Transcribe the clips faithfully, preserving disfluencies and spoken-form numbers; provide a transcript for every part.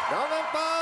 น้องอังเปา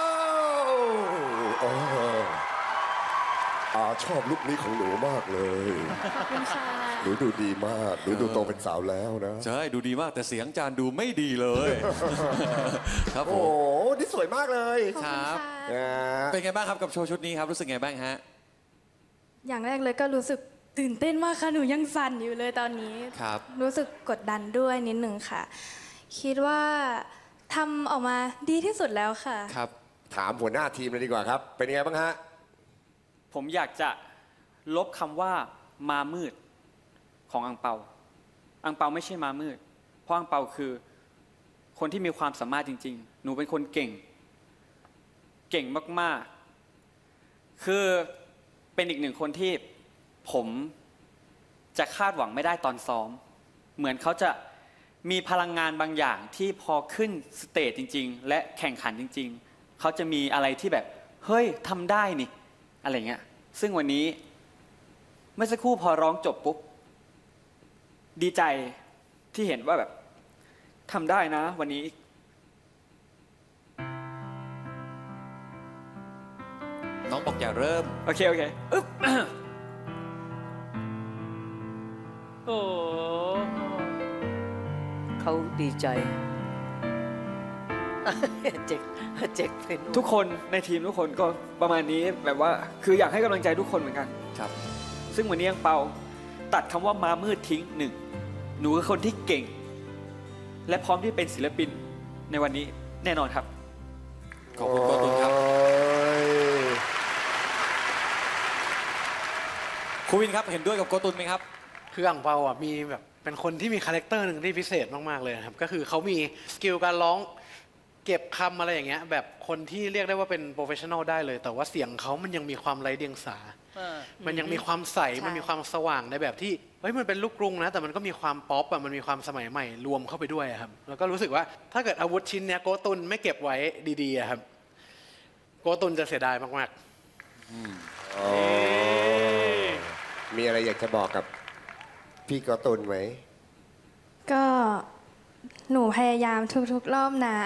อาชอบลุคนี้ของหนูมากเลยขอบคุณค่ะหนูดูดีมากหนูดูโตเป็นสาวแล้วนะใช่ดูดีมากแต่เสียงจานดูไม่ดีเลยครับผมโอ้นี่สวยมากเลยครับเป็นไงบ้างครับกับโชว์ชุดนี้ครับรู้สึกไงบ้างฮะอย่างแรกเลยก็รู้สึกตื่นเต้นมากค่ะหนูยังสั่นอยู่เลยตอนนี้ครับรู้สึกกดดันด้วยนิดหนึ่งค่ะคิดว่าทำออกมาดีที่สุดแล้วค่ะครับถามหัวหน้าทีมเลยดีกว่าครับเป็นไงบ้างฮะผมอยากจะลบคำว่ามามืดของอังเปาอังเปาไม่ใช่มามืดเพราะอังเปาคือคนที่มีความสามารถจริงๆหนูเป็นคนเก่งเก่งมากๆคือเป็นอีกหนึ่งคนที่ผมจะคาดหวังไม่ได้ตอนซ้อมเหมือนเขาจะมีพลังงานบางอย่างที่พอขึ้นสเตจจริงๆและแข่งขันจริงๆเขาจะมีอะไรที่แบบเฮ้ยทำได้นี่อะไรเงี้ยซึ่งวันนี้เมื่อสักครู่พอร้องจบปุ๊บดีใจที่เห็นว่าแบบทำได้นะวันนี้น้องบอกอย่าเริ่มโอเคโอเคอึ๊บโอ้เขาดีใจเจ็กเจ็กเป็นทุกคนในทีมทุกคนก็ประมาณนี้แบบว่าคืออยากให้กำลังใจทุกคนเหมือนกันครับซึ่งวันนี้อังเปาตัดคำว่ามามืดทิ้งหนึ่งหนูคือคนที่เก่งและพร้อมที่เป็นศิลปินในวันนี้แน่นอนครับขอบคุณโกตุนครับครูวินครับเห็นด้วยกับโกตุนไหมครับคืออังเปาอ่ะมีแบบเป็นคนที่มีคาแรคเตอร์หนึ่งที่พิเศษมากๆเลยครับก็คือเขามีสกิลการร้องเก็บคำอะไรอย่างเงี้ยแบบคนที่เรียกได้ว่าเป็นโปรเฟชชั่นอลได้เลยแต่ว่าเสียงเขามันยังมีความไร้เดียงสามันยังมีความใสมันมีความสว่างในแบบที่เฮ้ยมันเป็นลูกกรุงนะแต่มันก็มีความป๊อปอ่ะมันมีความสมัยใหม่รวมเข้าไปด้วยครับแล้วก็รู้สึกว่าถ้าเกิดอาวุธชิ้นเนี้ยโกตุนไม่เก็บไว้ดีๆครับโกตุนจะเสียดายมากๆมีอะไรอยากจะบอกกับพี่โกตุนไหมก็หนูพยายามทุกๆรอบนะ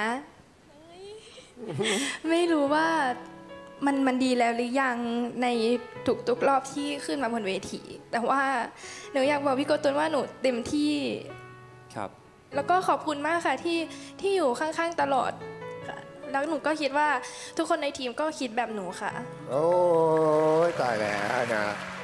ไม่รู้ว่ามันมันดีแล้วหรือยังในทุกๆรอบที่ขึ้นมาบนเวทีแต่ว่าหนูอยากบอกพี่โกตุนว่าหนูเต็มที่ครับแล้วก็ขอบคุณมากค่ะที่ที่อยู่ข้างๆตลอดแล้วหนูก็คิดว่าทุกคนในทีมก็คิดแบบหนูค่ะโอ้ยตายแล้วนะ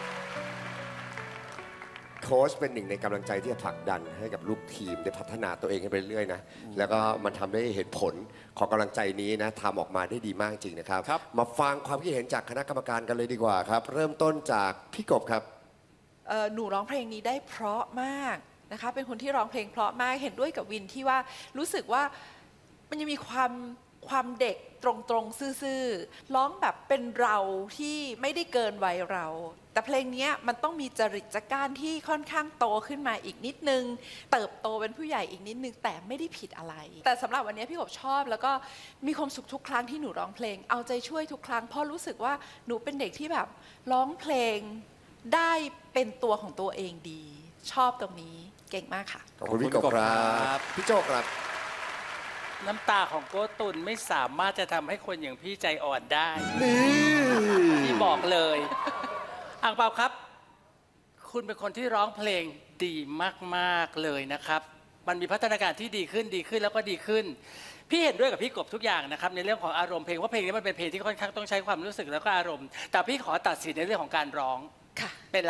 โค้ชเป็นหนึ่งในกำลังใจที่จะผลักดันให้กับลูกทีมได้พัฒนาตัวเองให้ไปเรื่อยนะแล้วก็มันทำได้เห็นผลของกำลังใจนี้นะทำออกมาได้ดีมากจริงนะครับมาฟังความคิดเห็นจากคณะกรรมการกันเลยดีกว่าครับเริ่มต้นจากพี่กบครับหนูร้องเพลงนี้ได้เพราะมากนะคะเป็นคนที่ร้องเพลงเพราะมากเห็นด้วยกับวินที่ว่ารู้สึกว่ามันยังมีความความเด็กตรงๆซื่อๆร้องแบบเป็นเราที่ไม่ได้เกินวัยเราแต่เพลงนี้มันต้องมีจริตจักรที่ค่อนข้างโตขึ้นมาอีกนิดนึงเติบโตเป็นผู้ใหญ่อีกนิดนึงแต่ไม่ได้ผิดอะไรแต่สำหรับวันนี้พี่กบชอบแล้วก็มีความสุขทุกครั้งที่หนูร้องเพลงเอาใจช่วยทุกครั้งเพราะรู้สึกว่าหนูเป็นเด็กที่แบบร้องเพลงได้เป็นตัวของตัวเองดีชอบตรงนี้เก่งมากค่ะขอบคุณพี่กบครับพี่โจครับน้ำตาของโกตุนไม่สามารถจะทำให้คนอย่างพี่ใจอ่อนได้พี่บอกเลยอังเปาครับคุณเป็นคนที่ร้องเพลงดีมากๆเลยนะครับมันมีพัฒนาการที่ดีขึ้นดีขึ้นแล้วก็ดีขึ้นพี่เห็นด้วยกับพี่กบทุกอย่างนะครับในเรื่องของอารมณ์เพลงว่าเพลงนี้มันเป็นเพลงที่ค่อนข้างต้องใช้ความรู้สึกแล้วก็อารมณ์แต่พี่ขอตัดสินในเรื่องของการร้องเป็น